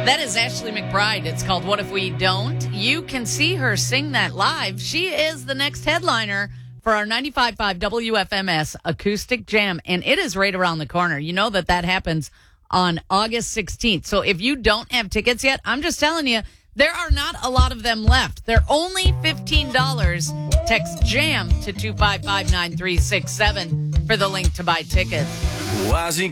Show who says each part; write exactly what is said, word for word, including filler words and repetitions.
Speaker 1: That is Ashley McBride. It's called What If We Don't? You can see her sing that live. She is the next headliner for our ninety-five point five W F M S Acoustic Jam, and it is right around the corner. You know that that happens on August sixteenth. So if you don't have tickets yet, I'm just telling you, there are not a lot of them left. They're only fifteen dollars. Text JAM to two five five nine three six seven for the link to buy tickets.
Speaker 2: Why's he